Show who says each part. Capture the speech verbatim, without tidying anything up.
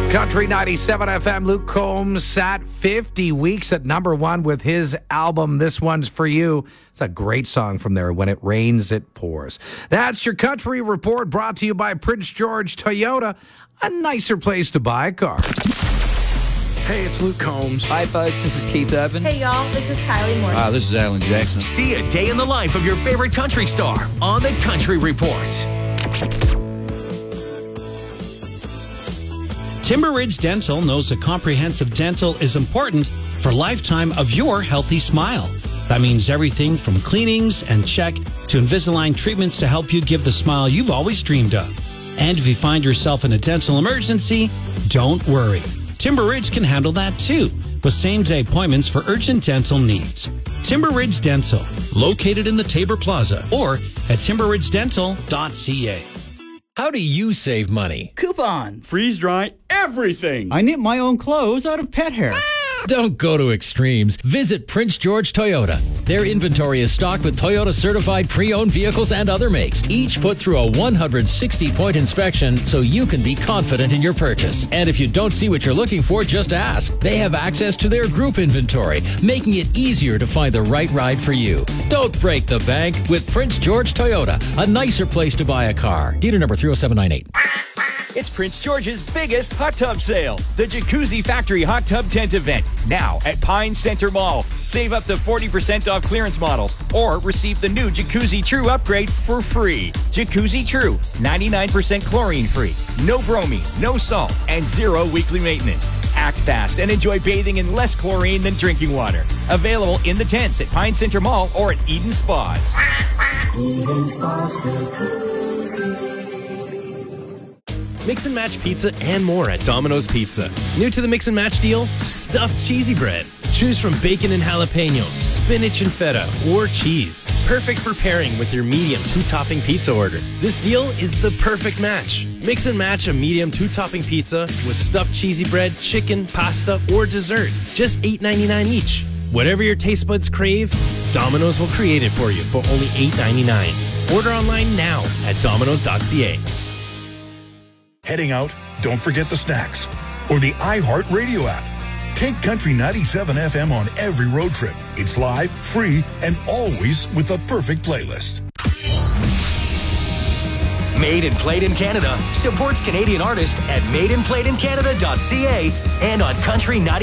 Speaker 1: Country ninety-seven F M, Luke Combs sat fifty weeks at number one with his album, This One's For You. It's a great song from there, When It Rains, It Pours. That's your Country Report, brought to you by Prince George Toyota, a nicer place to buy a car.
Speaker 2: Hey, it's Luke Combs.
Speaker 3: Hi, folks. This is Keith Urban.
Speaker 4: Hey, y'all. This is Kylie Moore.
Speaker 5: Hi, this is Alan Jackson.
Speaker 6: See a day in the life of your favorite country star on the Country Report.
Speaker 7: Timber Ridge Dental knows that comprehensive dental is important for a lifetime of your healthy smile. That means everything from cleanings and check to Invisalign treatments to help you give the smile you've always dreamed of. And if you find yourself in a dental emergency, don't worry. Timber Ridge can handle that too, with same-day appointments for urgent dental needs. Timber Ridge Dental, located in the Tabor Plaza or at timber ridge dental dot c a.
Speaker 8: How do you save money?
Speaker 3: Coupons.
Speaker 2: Freeze dry everything.
Speaker 9: I knit my own clothes out of pet hair.
Speaker 8: Don't go to extremes. Visit Prince George Toyota. Their inventory is stocked with Toyota certified pre-owned vehicles and other makes, each put through a one hundred sixty point inspection so you can be confident in your purchase. And if you don't see what you're looking for, just ask. They have access to their group inventory, making it easier to find the right ride for you. Don't break the bank with Prince George Toyota, a nicer place to buy a car. Dealer number three oh seven nine eight.
Speaker 6: It's Prince George's biggest hot tub sale, the Jacuzzi Factory Hot Tub Tent Event, now at Pine Center Mall. Save up to forty percent off clearance models, or receive the new Jacuzzi True upgrade for free. Jacuzzi True, ninety-nine percent chlorine-free, no bromine, no salt, and zero weekly maintenance. Act fast and enjoy bathing in less chlorine than drinking water. Available in the tents at Pine Center Mall or at Eden Spas.
Speaker 10: Eden Spas Jacuzzi.
Speaker 11: Mix and match pizza and more at Domino's Pizza. New to the mix and match deal? Stuffed cheesy bread. Choose from bacon and jalapeno, spinach and feta, or cheese. Perfect for pairing with your medium two-topping pizza order. This deal is the perfect match. Mix and match a medium two-topping pizza with stuffed cheesy bread, chicken, pasta, or dessert. Just eight ninety-nine each. Whatever your taste buds crave, Domino's will create it for you for only eight ninety-nine. Order online now at domino's dot c a.
Speaker 12: Heading out? Don't forget the snacks or the iHeartRadio app. Take Country ninety-seven F M on every road trip. It's live, free, and always with the perfect playlist.
Speaker 6: Made and Played in Canada supports Canadian artists at made and played in canada dot c a and on Country ninety.